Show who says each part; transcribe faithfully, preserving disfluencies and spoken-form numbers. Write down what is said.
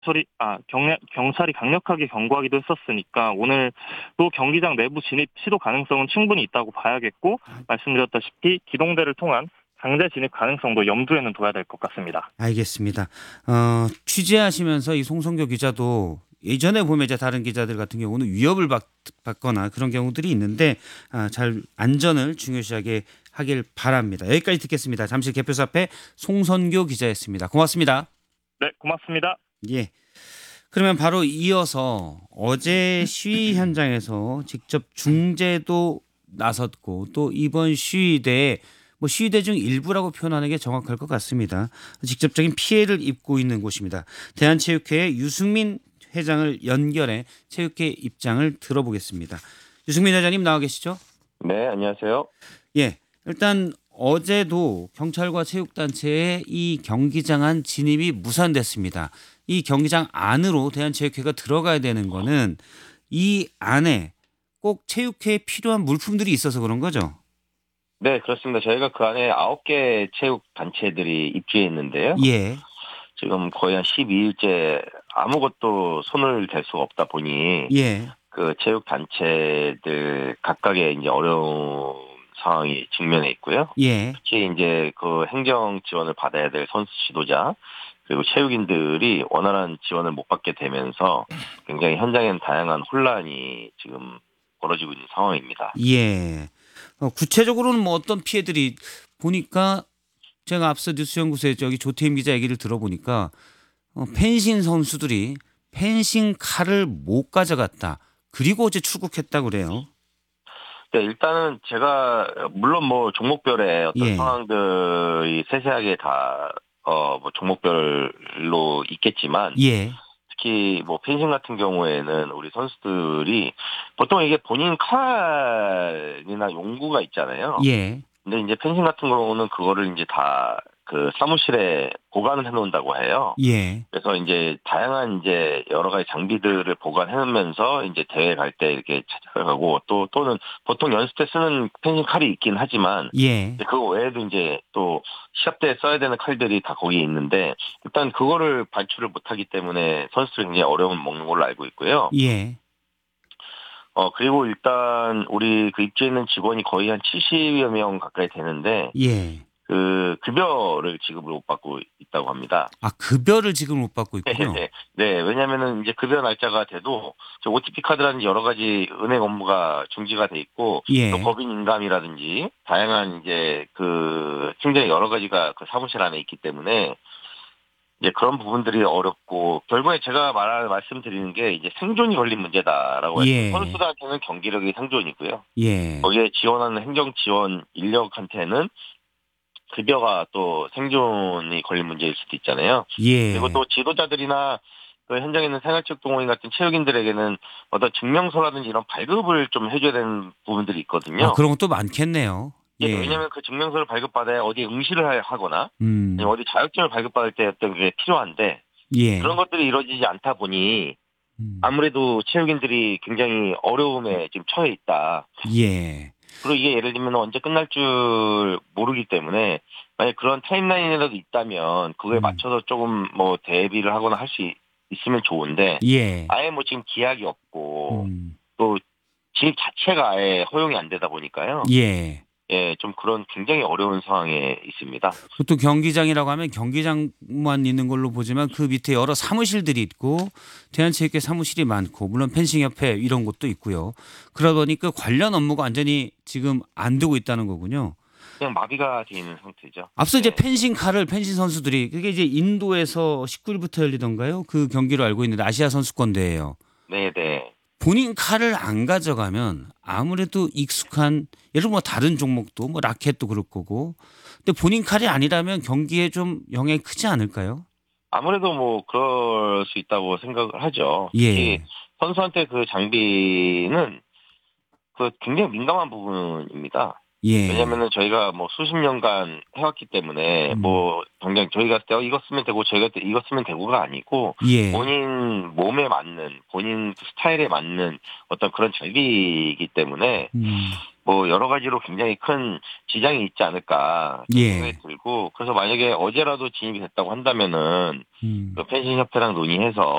Speaker 1: 경찰이 아 경, 경찰이 강력하게 경고하기도 했었으니까 오늘 또 경기장 내부 진입 시도 가능성은 충분히 있다고 봐야겠고 말씀드렸다시피 기동대를 통한 강제 진입 가능성도 염두에는 둬야 될 것 같습니다.
Speaker 2: 알겠습니다. 어, 취재하시면서 이 송성교 기자도 예전에 보면 이제 다른 기자들 같은 경우는 위협을 받, 받거나 그런 경우들이 있는데 아, 잘 안전을 중요시하게 하길 바랍니다. 여기까지 듣겠습니다. 잠실 개표소 앞에 송선교 기자였습니다. 고맙습니다.
Speaker 1: 네, 고맙습니다.
Speaker 2: 예. 그러면 바로 이어서 어제 시위 현장에서 직접 중재도 나섰고 또 이번 시위대에 뭐 시위대 중 일부라고 표현하는 게 정확할 것 같습니다. 직접적인 피해를 입고 있는 곳입니다. 대한체육회의 유승민 회장을 연결해 체육회 입장을 들어보겠습니다. 유승민 회장님 나와 계시죠?
Speaker 3: 네, 안녕하세요.
Speaker 2: 예. 일단 어제도 경찰과 체육단체의 이 경기장 안 진입이 무산됐습니다. 이 경기장 안으로 대한체육회가 들어가야 되는 거는 이 안에 꼭 체육회에 필요한 물품들이 있어서 그런 거죠?
Speaker 3: 네, 그렇습니다. 저희가 그 안에 아홉 개 체육 단체들이 입주해 있는데요.
Speaker 2: 예.
Speaker 3: 지금 거의 한 십이 일째 아무것도 손을 댈 수가 없다 보니
Speaker 2: 예.
Speaker 3: 그 체육 단체들 각각의 이제 어려운 상황이 직면해 있고요.
Speaker 2: 예.
Speaker 3: 특히 이제 그 행정 지원을 받아야 될 선수 지도자 그리고 체육인들이 원활한 지원을 못 받게 되면서 굉장히 현장에는 다양한 혼란이 지금 벌어지고 있는 상황입니다.
Speaker 2: 예. 어, 구체적으로는 뭐 어떤 피해들이 보니까 제가 앞서 뉴스연구소에 저기 조태임 기자 얘기를 들어보니까 어, 펜싱 선수들이 펜싱 칼을 못 가져갔다. 그리고 어제 출국했다고 그래요.
Speaker 3: 네, 일단은 제가 물론 뭐 종목별의 어떤
Speaker 2: 예.
Speaker 3: 상황들이 세세하게 다 어 뭐 종목별로 있겠지만
Speaker 2: 예.
Speaker 3: 특히 뭐 펜싱 같은 경우에는 우리 선수들이 보통 이게 본인 칼이나 용구가 있잖아요.
Speaker 2: 예.
Speaker 3: 근데 이제 펜싱 같은 경우는 그거를 이제 다 그 사무실에 보관을 해놓는다고 해요.
Speaker 2: 예.
Speaker 3: 그래서 이제 다양한 이제 여러 가지 장비들을 보관해 놓으면서 이제 대회 갈 때 이렇게 찾아가고 또 또는 보통 연습 때 쓰는 펜싱 칼이 있긴 하지만
Speaker 2: 예.
Speaker 3: 그거 외에도 이제 또 시합 때 써야 되는 칼들이 다 거기에 있는데 일단 그거를 발출을 못하기 때문에 선수들이 굉장히 어려움 먹는 걸로 알고 있고요.
Speaker 2: 예.
Speaker 3: 어 그리고 일단 우리 그 입주해 있는 직원이 거의 한 칠십여 명 가까이 되는데
Speaker 2: 예.
Speaker 3: 그 급여를 지급을 못 받고 있다고 합니다.
Speaker 2: 아, 급여를 지금 못 받고 있군요.
Speaker 3: 네, 네, 왜냐하면은 이제 급여 날짜가 돼도 오티피 카드라든지 여러 가지 은행 업무가 중지가 돼 있고
Speaker 2: 예.
Speaker 3: 또 법인 인감이라든지 다양한 이제 그 굉장히 여러 가지가 그 사무실 안에 있기 때문에 이제 그런 부분들이 어렵고 결국에 제가 말 말씀드리는 게 이제 생존이 걸린 문제다라고 해서
Speaker 2: 예.
Speaker 3: 선수들한테는 경기력이 생존이고요.
Speaker 2: 예.
Speaker 3: 거기에 지원하는 행정 지원 인력한테는 급여가 또 생존이 걸린 문제일 수도 있잖아요.
Speaker 2: 예.
Speaker 3: 그리고 또 지도자들이나 그 현장에 있는 생활체육 동호인 같은 체육인들에게는 어떤 증명서라든지 이런 발급을 좀 해줘야 되는 부분들이 있거든요.
Speaker 2: 아, 그런 것도 많겠네요.
Speaker 3: 예.
Speaker 2: 예.
Speaker 3: 왜냐하면 그 증명서를 발급받아야 어디 응시를 하거나
Speaker 2: 음.
Speaker 3: 아니면 어디 자격증을 발급받을 때 어떤 게 필요한데
Speaker 2: 예.
Speaker 3: 그런 것들이 이루어지지 않다 보니
Speaker 2: 음.
Speaker 3: 아무래도 체육인들이 굉장히 어려움에 지금 처해 있다.
Speaker 2: 예.
Speaker 3: 그리고 이게 예를 들면 언제 끝날 줄 모르기 때문에 만약 그런 타임라인이라도 있다면 그거에
Speaker 2: 음.
Speaker 3: 맞춰서 조금 뭐 대비를 하거나 할 수 있으면 좋은데
Speaker 2: 예.
Speaker 3: 아예 뭐 지금 기약이 없고
Speaker 2: 음.
Speaker 3: 또 진입 자체가 아예 허용이 안 되다 보니까요.
Speaker 2: 예.
Speaker 3: 예, 좀 그런 굉장히 어려운 상황에 있습니다.
Speaker 2: 보통 경기장이라고 하면 경기장만 있는 걸로 보지만 그 밑에 여러 사무실들이 있고 대한체육회 사무실이 많고 물론 펜싱협회 이런 곳도 있고요. 그러다 보니까 관련 업무가 완전히 지금 안 되고 있다는 거군요.
Speaker 3: 그냥 마비가 돼 있는 상태죠.
Speaker 2: 앞서 이제
Speaker 3: 네.
Speaker 2: 펜싱 칼을 펜싱 선수들이 그게 이제 인도에서 십구 일부터 열리던가요? 그 경기로 알고 있는데 아시아 선수권 대회예요.
Speaker 3: 네, 네.
Speaker 2: 본인 칼을 안 가져가면 아무래도 익숙한 예를 들어 뭐 다른 종목도 뭐 라켓도 그럴 거고 근데 본인 칼이 아니라면 경기에 좀 영향이 크지 않을까요?
Speaker 3: 아무래도 뭐 그럴 수 있다고 생각을 하죠.
Speaker 2: 예.
Speaker 3: 특히 선수한테 그 장비는 그 굉장히 민감한 부분입니다.
Speaker 2: 예.
Speaker 3: 왜냐면은 저희가 뭐 수십 년간 해왔기 때문에
Speaker 2: 음.
Speaker 3: 뭐 당장 저희가 때 이거 쓰면 되고 저희가 때 이거 쓰면 되고가 아니고
Speaker 2: 예.
Speaker 3: 본인 몸에 맞는 본인 스타일에 맞는 어떤 그런 장비이기 때문에
Speaker 2: 음.
Speaker 3: 뭐 여러 가지로 굉장히 큰 지장이 있지 않을까
Speaker 2: 예.
Speaker 3: 생각이 들고 그래서 만약에 어제라도 진입이 됐다고 한다면은
Speaker 2: 음.
Speaker 3: 그 펜싱 협회랑 논의해서